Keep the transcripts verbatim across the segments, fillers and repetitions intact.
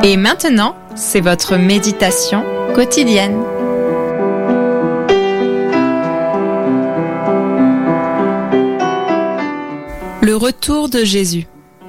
Et maintenant, c'est votre méditation quotidienne. Le retour de Jésus.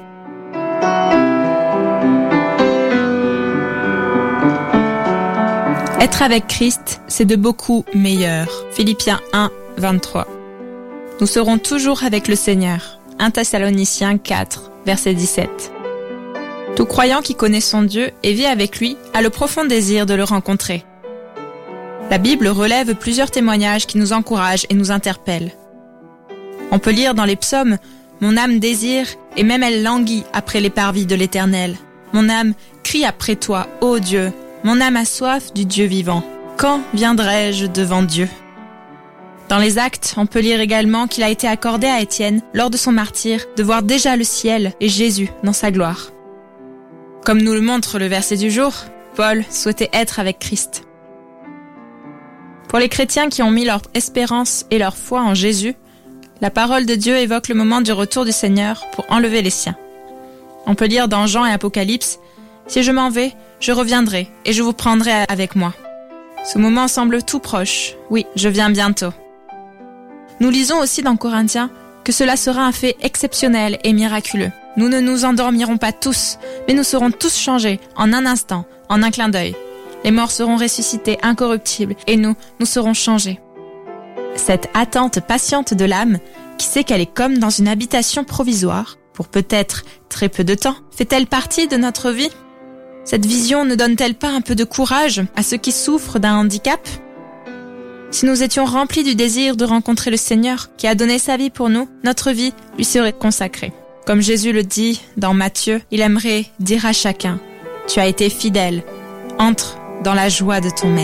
Être avec Christ, c'est de beaucoup meilleur. Philippiens un, vingt-trois. Nous serons toujours avec le Seigneur. un Thessaloniciens quatre, verset dix-sept. Tout croyant qui connaît son Dieu et vit avec lui a le profond désir de le rencontrer. La Bible relève plusieurs témoignages qui nous encouragent et nous interpellent. On peut lire dans les psaumes « Mon âme désire et même elle languit après les parvis de l'Éternel. Mon âme crie après toi, ô Dieu. Mon âme a soif du Dieu vivant. Quand viendrai-je devant Dieu ?» Dans les Actes, on peut lire également qu'il a été accordé à Étienne, lors de son martyre, de voir déjà le ciel et Jésus dans sa gloire. Comme nous le montre le verset du jour, Paul souhaitait être avec Christ. Pour les chrétiens qui ont mis leur espérance et leur foi en Jésus, la parole de Dieu évoque le moment du retour du Seigneur pour enlever les siens. On peut lire dans Jean et Apocalypse « Si je m'en vais, je reviendrai et je vous prendrai avec moi. » Ce moment semble tout proche. Oui, je viens bientôt. Nous lisons aussi dans Corinthiens que cela sera un fait exceptionnel et miraculeux. Nous ne nous endormirons pas tous, mais nous serons tous changés en un instant, en un clin d'œil. Les morts seront ressuscités incorruptibles et nous, nous serons changés. Cette attente patiente de l'âme, qui sait qu'elle est comme dans une habitation provisoire, pour peut-être très peu de temps, fait-elle partie de notre vie ? Cette vision ne donne-t-elle pas un peu de courage à ceux qui souffrent d'un handicap ? Si nous étions remplis du désir de rencontrer le Seigneur qui a donné sa vie pour nous, notre vie lui serait consacrée. Comme Jésus le dit dans Matthieu, il aimerait dire à chacun « Tu as été fidèle, entre dans la joie de ton maître ».